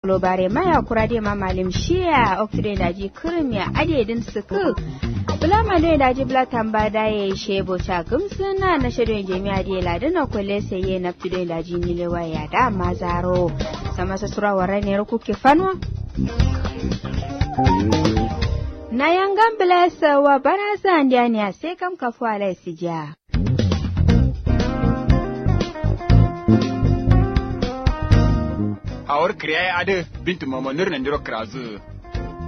globare maya kurade ma malim shia oktude daji kirmiya adedin suku bulama ne daji blatan bada ya shebo cha gumsuna na shirin jami'a da ladana kwale sai na fide daji ni lewa ya da mazaro sama sasura warane rukuke fanwa na yangan blesa wa baraza ndiani sai kam kafu ala sija awar kriya ade bintu mamanur nan diro krazu